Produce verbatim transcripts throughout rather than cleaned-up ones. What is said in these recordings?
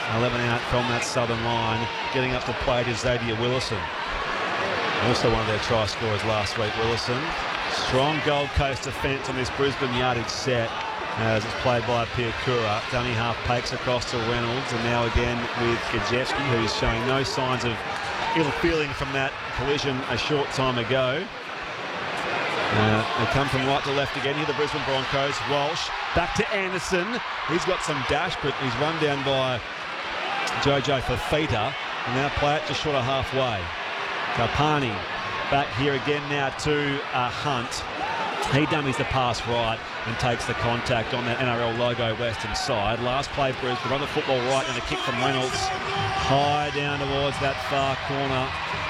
eleven out from that southern line. Getting up to play to Xavier Willison. Also one of their try scorers last week, Willison. Strong Gold Coast defence on this Brisbane yardage set as it's played by Piakura. Dummy half Pakes across to Reynolds, and now again with Gajewski, who's showing no signs of ill feeling from that collision a short time ago. Uh, they come from right to left again here, the Brisbane Broncos. Walsh back to Anderson. He's got some dash, but he's run down by Jojo Fafita, and now play it just short of halfway. Karpani back here again now to uh, Hunt. He dummies the pass right and takes the contact on that N R L logo western side. Last play Brisbane on the football right, and a kick from Reynolds high down towards that far corner.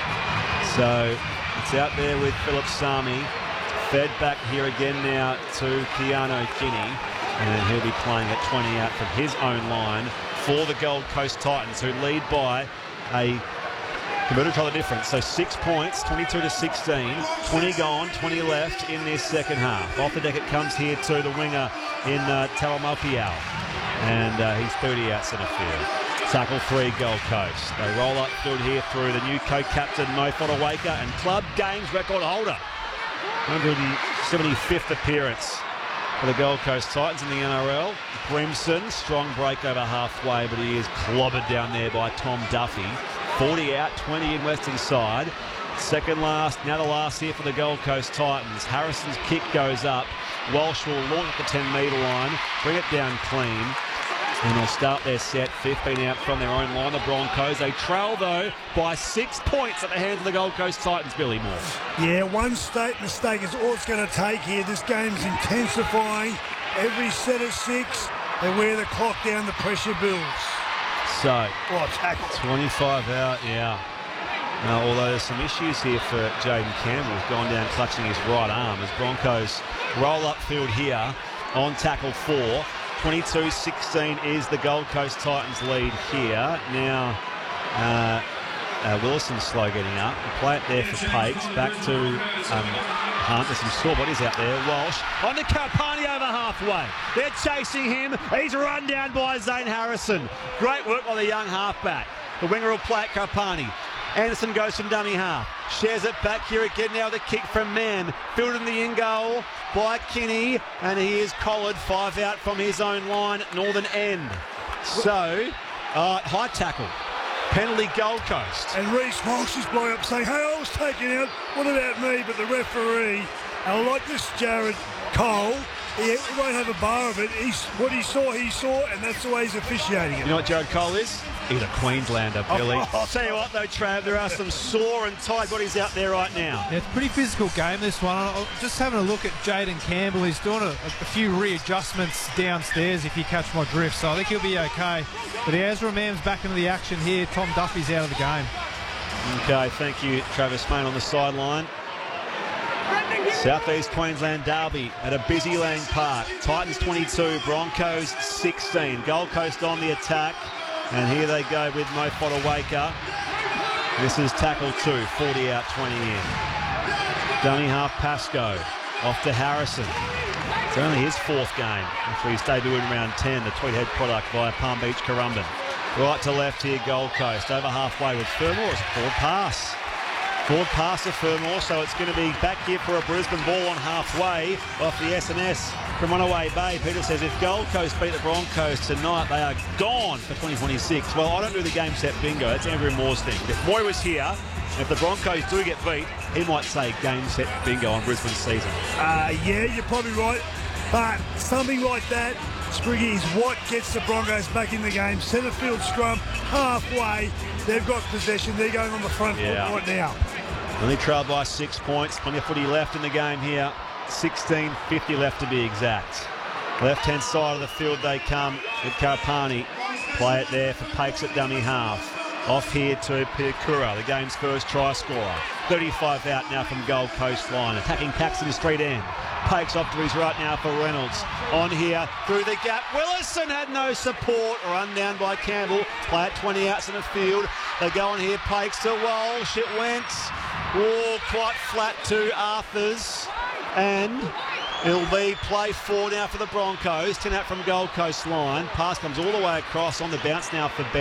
So it's out there with Philip Sami. Fed back here again now to Keanu Kinney, and he'll be playing at twenty out from his own line for the Gold Coast Titans, who lead by a converted try the difference. So six points, twenty-two to sixteen, twenty gone, twenty left in this second half. Off the deck it comes here to the winger in uh, Talamapiao, and uh, he's thirty out centre field. Tackle three, Gold Coast. They roll upfield here through the new co-captain Mo Fodawaker and club games record holder. one hundred seventy-fifth appearance for the Gold Coast Titans in the N R L. Grimson, strong break over halfway, but he is clobbered down there by Tom Duffy. forty out, twenty in western side. Second last, now the last here for the Gold Coast Titans. Harrison's kick goes up. Walsh will launch at the ten metre line, bring it down clean, and they'll start their set. fifteen out from their own line, the Broncos. They trail, though, by six points at the hands of the Gold Coast Titans, Billy Moore. Yeah, one state mistake is all it's going to take here. This game's intensifying. Every set of six, they wear the clock down, the pressure builds. So, oh, tackle. twenty-five out, yeah. Now, although there's some issues here for Jaden Campbell, who's gone down clutching his right arm as Broncos roll upfield here on tackle four. twenty-two sixteen is the Gold Coast Titans lead here. Now, uh, uh, Wilson's slow getting up. Play it there for Pakes. Back to um, Hunt. There's some sore bodies out there. Walsh on the Karpani over halfway. They're chasing him. He's run down by Zane Harrison. Great work by the young halfback. The winger will play at Karpani. Anderson goes from dummy half. Shares it back here again now with a kick from Mam. Fielded in the in goal by Kinney, and he is collared five out from his own line, northern end. So, uh, high tackle. Penalty Gold Coast. And Reece Walsh is blowing up saying, hey, I was taken out. What about me? But the referee, and I like this Jared Cole, he won't have a bar of it. He's, what he saw, he saw, and that's the way he's officiating it. You know what Jared Cole is? He's a Queenslander, Billy. Oh, I'll tell you what, though, Trav, there are some sore and tight bodies out there right now. Yeah, it's a pretty physical game, this one. I'm just having a look at Jaden Campbell. He's doing a, a few readjustments downstairs, if you catch my drift, so I think he'll be okay. But Ezra Mam's back into the action here. Tom Duffy's out of the game. Okay, thank you, Travis Main on the sideline. South East Queensland derby at a busy Lang Park. Titans twenty-two, Broncos sixteen. Gold Coast on the attack. And here they go with Mo Fodawaker. This is tackle two, forty out, twenty in. Dummy half Pascoe. Off to Harrison. It's only his fourth game after his debut in round ten, the Tweed Head product via Palm Beach Currumbin. Right to left here, Gold Coast. Over halfway with Fermor. It's a forward pass. Forward pass to Fermor, so it's going to be back here for a Brisbane ball on halfway off the S and S from Runaway Bay. Peter says if Gold Coast beat the Broncos tonight, they are gone for twenty twenty-six. Well, I don't do the game set bingo. That's Andrew Moore's thing. If Moy was here, and if the Broncos do get beat, he might say game set bingo on Brisbane's season. Uh, yeah, you're probably right. But something like that, Spriggy, is what gets the Broncos back in the game. Centre field scrum, halfway. They've got possession. They're going on the front yeah. foot right now. Only trailed by six points. Plenty of footy left in the game here. sixteen fifty left to be exact. Left-hand side of the field they come with Karpani. Play it there for Pakes at dummy half. Off here to Piakura, the game's first try scorer. thirty-five out now from Gold Coast line. Attacking Paxton straight end. Pakes off to his right now for Reynolds. On here, through the gap. Willison had no support. Run down by Campbell. Play at twenty outs in the field. They go on here. Pakes to Walsh. It went oh, quite flat to Arthurs. And it'll be play four now for the Broncos. ten out from Gold Coast line. Pass comes all the way across on the bounce now for Ben.